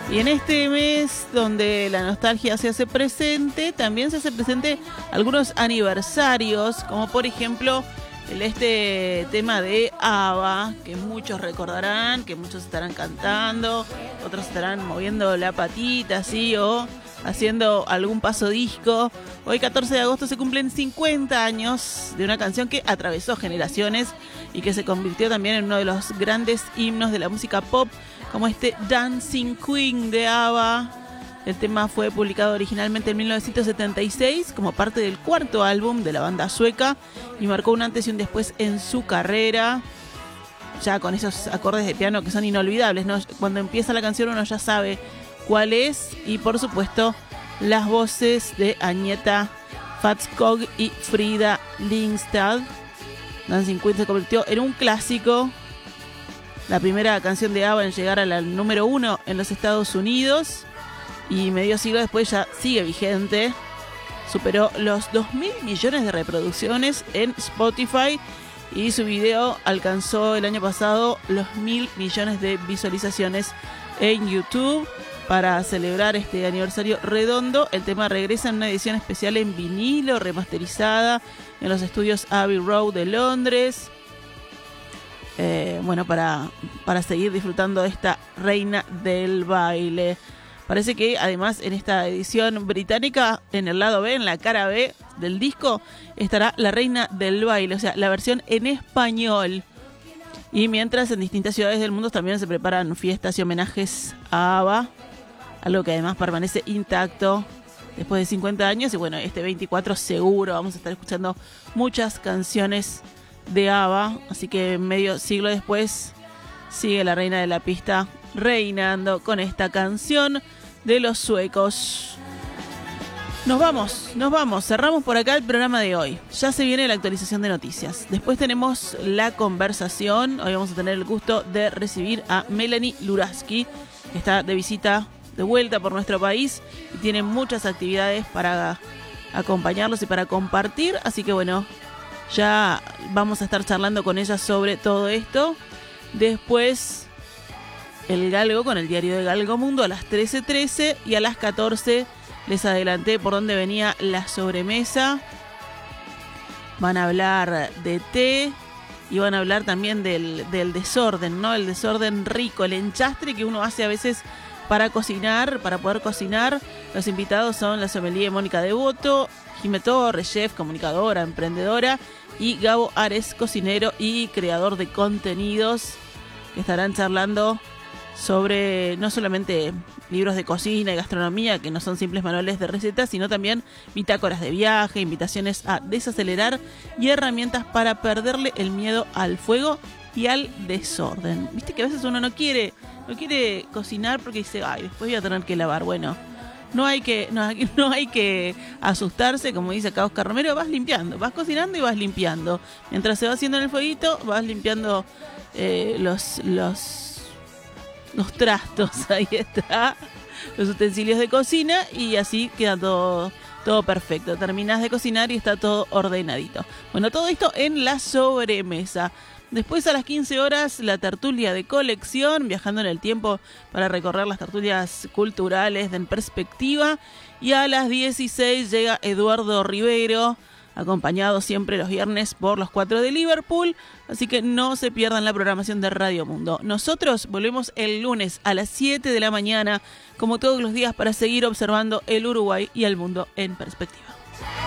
Y en este mes donde la nostalgia se hace presente, también se hace presente algunos aniversarios, como por ejemplo este tema de ABBA, que muchos recordarán, que muchos estarán cantando, otros estarán moviendo la patita así o haciendo algún paso disco. Hoy 14 de agosto se cumplen 50 años de una canción que atravesó generaciones y que se convirtió también en uno de los grandes himnos de la música pop, como este Dancing Queen de ABBA. El tema fue publicado originalmente en 1976 como parte del cuarto álbum de la banda sueca y marcó un antes y un después en su carrera, ya con esos acordes de piano que son inolvidables, ¿no? Cuando empieza la canción uno ya sabe cuál es, y por supuesto las voces de Agnetha Fältskog y Frida Lindstad. Dancing Queen se convirtió en un clásico, la primera canción de ABBA en llegar al número 1 en los Estados Unidos, y medio siglo después ya sigue vigente. Superó los 2.000 millones de reproducciones en Spotify y su video alcanzó el año pasado los 1.000 millones de visualizaciones en YouTube. Para celebrar este aniversario redondo, el tema regresa en una edición especial en vinilo, remasterizada en los estudios Abbey Road de Londres. Bueno, para seguir disfrutando de esta reina del baile. Parece que además en esta edición británica, en el lado B, en la cara B del disco, estará la reina del baile, o sea, la versión en español. Y mientras en distintas ciudades del mundo también se preparan fiestas y homenajes a ABBA, algo que además permanece intacto después de 50 años. Y bueno, este 24 seguro vamos a estar escuchando muchas canciones de ABBA, así que medio siglo después sigue la reina de la pista reinando con esta canción de los suecos. Nos vamos, cerramos por acá el programa de hoy. Ya se viene la actualización de noticias. Después tenemos la conversación. Hoy vamos a tener el gusto de recibir a Melanie Luraski, que está de visita, de vuelta por nuestro país, y tiene muchas actividades para acompañarlos y para compartir. Así que bueno, ya vamos a estar charlando con ella sobre todo esto. Después el Galgo con el diario de Galgo Mundo a las 13:13, y a las 14 les adelanté por dónde venía la sobremesa. Van a hablar de té y van a hablar también del desorden, ¿no? El desorden rico, el enchastre que uno hace a veces para cocinar, para poder cocinar. Los invitados son la sommelier Mónica Devoto, Jimé Torres, chef, comunicadora, emprendedora, y Gabo Ares, cocinero y creador de contenidos, que estarán charlando sobre no solamente libros de cocina y gastronomía, que no son simples manuales de recetas, sino también bitácoras de viaje, invitaciones a desacelerar y herramientas para perderle el miedo al fuego y al desorden. Viste que a veces uno no quiere cocinar porque dice, ay, después voy a tener que lavar. Bueno, no hay que asustarse, como dice acá Oscar Romero. Vas limpiando, vas cocinando y vas limpiando. Mientras se va haciendo en el fueguito, vas limpiando los trastos, ahí está, los utensilios de cocina, y así queda todo perfecto. Terminás de cocinar y está todo ordenadito. Bueno, todo esto en la sobremesa. Después a las 15 horas la tertulia de colección, viajando en el tiempo para recorrer las tertulias culturales de En Perspectiva. Y a las 16 llega Eduardo Rivero, acompañado siempre los viernes por los 4 de Liverpool. Así que no se pierdan la programación de Radio Mundo. Nosotros volvemos el lunes a las 7 de la mañana, como todos los días, para seguir observando el Uruguay y el mundo en perspectiva.